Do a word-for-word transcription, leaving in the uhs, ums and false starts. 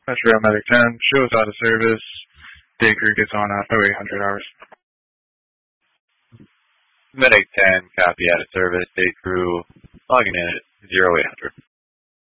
Metro Medic ten, shows out of service. Day crew gets on at oh eight hundred hours. Medic ten, copy out of service. Day crew logging in at zero eight hundred.